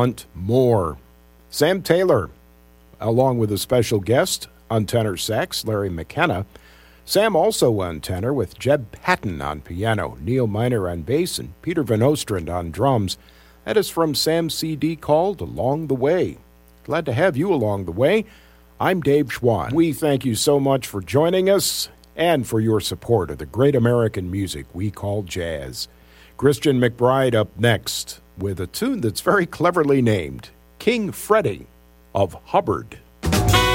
want more. Sam Taylor, along with a special guest on tenor sax, Larry McKenna. Sam also on tenor with Jeb Patton on piano, Neil Miner on bass, and Peter Van Ostrand on drums. That is from Sam's CD called Along the Way. Glad to have you along the way. I'm Dave Schwann. We thank you so much for joining us and for your support of the great American music we call jazz. Christian McBride up next with a tune that's very cleverly named King Freddie of Hubbard.